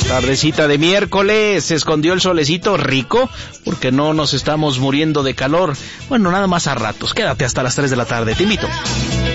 Tardecita de miércoles, se escondió el solecito rico, porque no nos estamos muriendo de calor. Bueno, nada más a ratos, quédate hasta las 3 de la tarde, te invito.